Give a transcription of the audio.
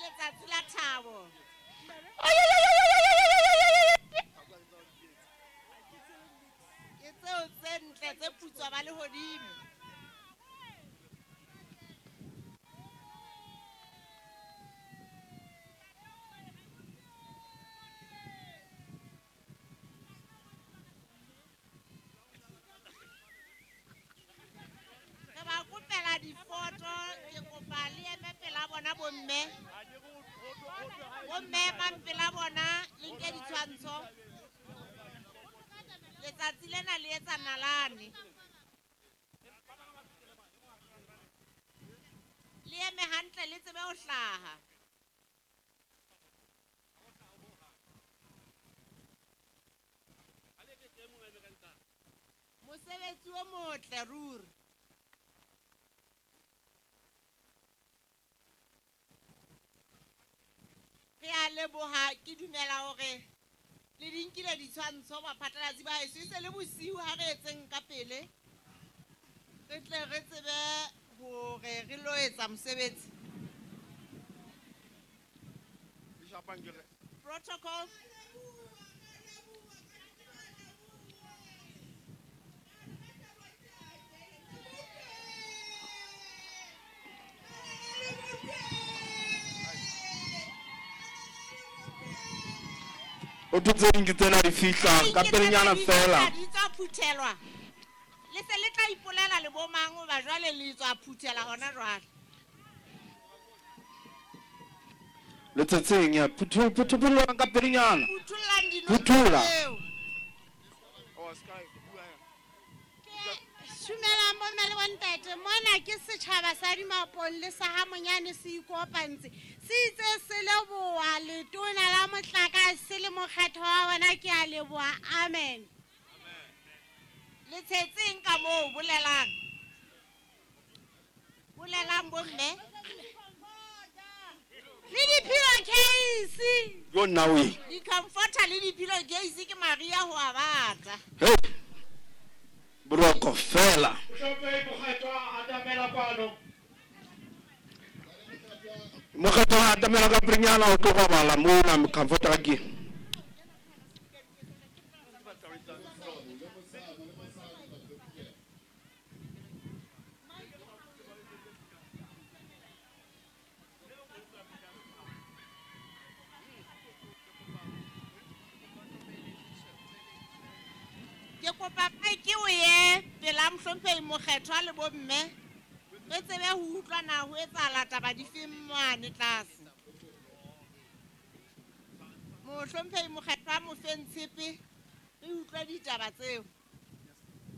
letsatsi la thabo. Ke tseo tse ntle tse putswa ba lehodimo. Re ba kopela difoto, ke kopa le eme pela bona bomme. Bomme mang pela bona le nke ditshwantsho. Letsatsi lena le etsa nalane. Le eme hantle le tsebe ho hlaha. Mosebetsi o motle ruri. Re a leboha, ke dumela hore le dinkile ditshwantsho baphatlalatsi ba heso. E se le bosiu ha re etseng ka pele. Re tle re tsebe hore re lo etsa mosebetsi. Protocol. O tutseng ke tsena di fihla ka pelenyana fela. Di tsa phuthelwa. Le se le tla ipolela le bomang ba jwale le tswa phuthela hona jwale. Letsatsing ya phuthulang ka pelenyana. Phuthulang di Phuthula. Dumelang bomme le bontate, mona ke setjhaba sa Dimapong le sa Hamonyane se ikopantse. Se itse se leboha letona la motlakase le mokgetho wa bona, ke a leboha. Amen. Le tshetseng ka moo bolelang. Bolelang bomme. Le di-pillowcase. Yo nawe. Di comforter le di pillowcase ke Maria ho a batla. Hey. Broko fela. Mokgetho a atamela ka pelenyana o tlo robala mona comforter ke. Ke kopa ke o ye pela mohlomphehi mokgethwa le bomme. Re tsebe ho utlwana ho etsahala taba difeng mane tlase. Mohlomphehi mokgethwa mo feng tshepe re utlwa ditaba tseo.